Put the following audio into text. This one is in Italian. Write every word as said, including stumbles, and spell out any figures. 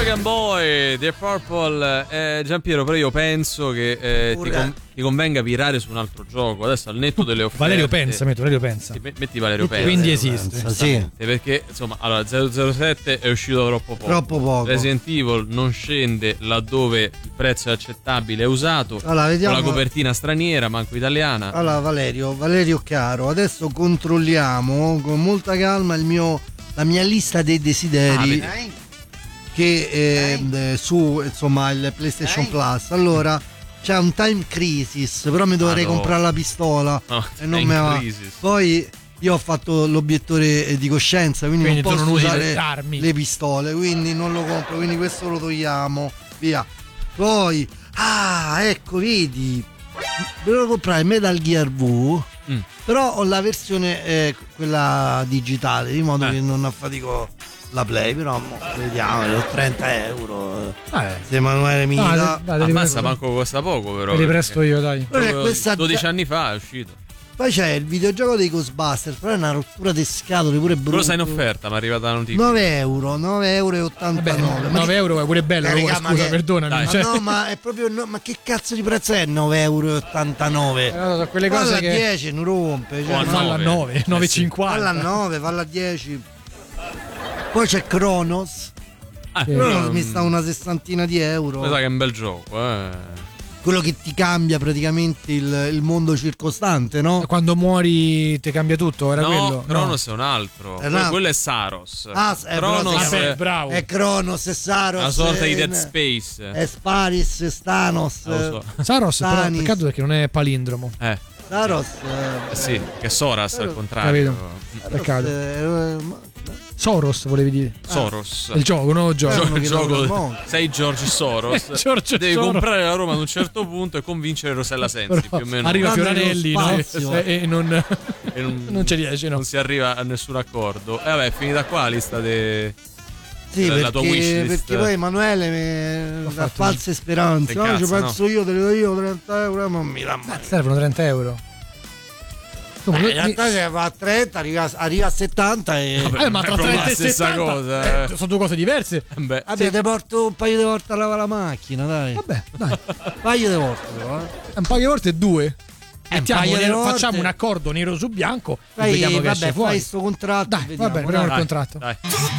American Boy, Deep Purple. eh, Giampiero, però io penso che eh, ti, con, ti convenga virare su un altro gioco adesso al netto delle offerte. Valerio pensa, metto Valerio pensa. Sì, metti Valerio pensa. Quindi esiste, sì. Perché insomma, allora zero zero sette è uscito troppo poco. Troppo poco. Resident Evil non scende laddove il prezzo è accettabile, è usato. Allora, vediamo. Con la copertina straniera, manco italiana. Allora, Valerio, Valerio caro, adesso controlliamo con molta calma il mio, la mia lista dei desideri. Ah, che eh, su insomma il PlayStation Plus. Allora c'è un Time Crisis, però mi dovrei ah, no. comprare la pistola no, e non me va. Poi io ho fatto l'obiettore di coscienza, quindi, quindi non posso non usare armi. le pistole, quindi non lo compro, quindi questo lo togliamo via. Poi ah ecco vedi, volevo comprare Metal Gear V, mm. però ho la versione eh, quella digitale, di modo eh. che non affatico la Play, però mo, vediamo, trenta euro eh. Se Emanuele mi dà, ammazza, manco costa poco, però li presto io, dai. Questa dodici anni fa è uscito. Poi c'è il videogioco dei Ghostbusters, però è una rottura di scatole pure brutto. Però sai in offerta, mi è arrivata la notizia. nove euro, nove e ottantanove. Vabbè, nove euro è pure bello, eh, raga, scusa, che... perdonami. Ma cioè... no, ma è proprio no, ma che cazzo di prezzo è nove e ottantanove euro? Eh, no, quelle cose falla che a dieci, non rompe, cioè, falla a nove, nove e cinquanta. Falla a nove, falla a dieci. Poi c'è Kronos. Ah, Kronos mi sta una sessantina di euro. Mi sa che è un bel gioco, eh. Quello che ti cambia praticamente il, il mondo circostante, no? Quando muori ti cambia tutto, era no, quello? Kronos no. è un altro. È quello, quello è Saros. Ah, è Kronos Vabbè, è, bravo. È Kronos, è Saros. Una sorta è, di Dead Space. È Sparis, è Stanos. So. Saros, però, peccato perché non è palindromo. Eh. Saros. Eh, sì, che Soras al contrario. Capito? Peccato. Eh, Soros volevi dire? Soros. Ah, il gioco, no? Il gioco. Il gioco. Sei George Soros. George Devi Soros. comprare la Roma ad un certo punto e convincere Rosella Sensi. Più o meno. Arriva Fioranelli, no? E, e, non, e non, non ci riesce, no? Non si arriva a nessun accordo. E eh, vabbè, è finita qua la lista de... Sì, la, perché, la tua wishlist. Perché poi Emanuele mi dà false speranze. No, ci penso no. io, te le do io trenta euro, ma non mi dà mai. Servono trenta euro. Eh, in realtà se va a trenta arriva, arriva a settanta e vabbè, ma tra trenta e stessa settanta cosa, eh. sono due cose diverse. Beh, vabbè, sì. Te porto un paio di volte a lavare la macchina, dai. Vabbè, dai. Un paio di volte però, eh. Un paio di volte due. Mettiamo nero, volte. Facciamo un accordo nero su bianco fai, e vediamo che vabbè, esce fuori. Dai, sto contratto. Dai, va bene, prendiamo il contratto. Dai.